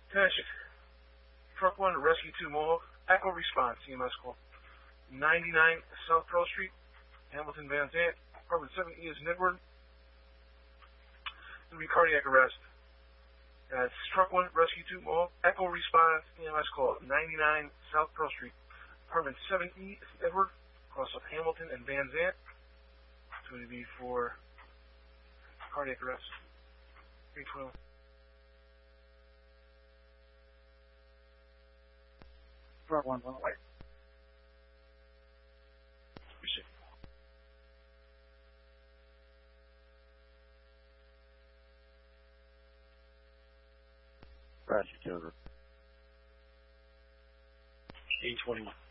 Attention. Truck 1 to Rescue 2 Mohawk. Echo response. EMS call. 99 South Pearl Street. Hamilton Van Zant. Apartment 7E is Nidward. There'll be cardiac arrest. That's Truck 1 Rescue 2 Mohawk. Echo response. EMS call. 99 South Pearl Street. Apartment 7E is Edward. Across of Hamilton and Van Zant. It's going to be for cardiac arrest. 312. Front 1, one away. Appreciate it. Roger, Tover. 821.